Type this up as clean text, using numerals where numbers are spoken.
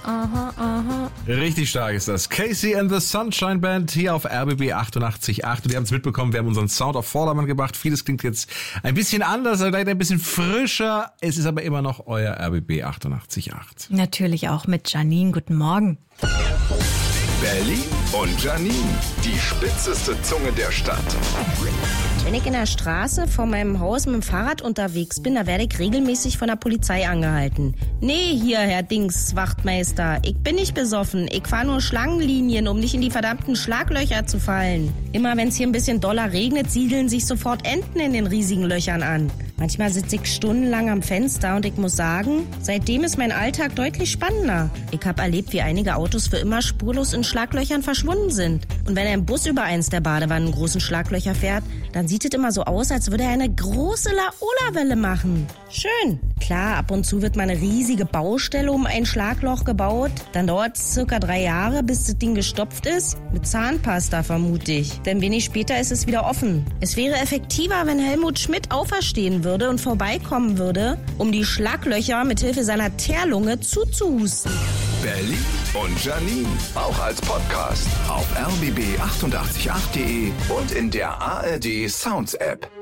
aha. Richtig stark ist das. Casey and the Sunshine Band hier auf RBB 88.8. Und ihr habt es mitbekommen, wir haben unseren Sound auf Vordermann gebracht. Vieles klingt jetzt ein bisschen anders, vielleicht ein bisschen frischer. Es ist aber immer noch euer RBB 88.8. Natürlich auch mit Janine. Guten Morgen. Berlin und Janine, die spitzeste Zunge der Stadt. Wenn ich in der Straße vor meinem Haus mit dem Fahrrad unterwegs bin, da werde ich regelmäßig von der Polizei angehalten. Nee, hier, Herr Dings, Wachtmeister, ich bin nicht besoffen. Ich fahre nur Schlangenlinien, um nicht in die verdammten Schlaglöcher zu fallen. Immer wenn es hier ein bisschen doller regnet, siedeln sich sofort Enten in den riesigen Löchern an. Manchmal sitze ich stundenlang am Fenster und ich muss sagen, seitdem ist mein Alltag deutlich spannender. Ich habe erlebt, wie einige Autos für immer spurlos in Schlaglöchern verschwunden sind. Und wenn ein Bus über eins der Badewannen großen Schlaglöcher fährt, dann sieht es immer so aus, als würde er eine große Laola-Welle machen. Schön. Klar, ab und zu wird mal eine riesige Baustelle um ein Schlagloch gebaut. Dann dauert es circa 3 Jahre, bis das Ding gestopft ist. Mit Zahnpasta vermute ich. Denn wenig später ist es wieder offen. Es wäre effektiver, wenn Helmut Schmidt auferstehen würde und vorbeikommen würde, um die Schlaglöcher mit Hilfe seiner Teerlunge zuzuhusten. Berlin und Janine, auch als Podcast auf rbb888.de und in der ARD Sounds App.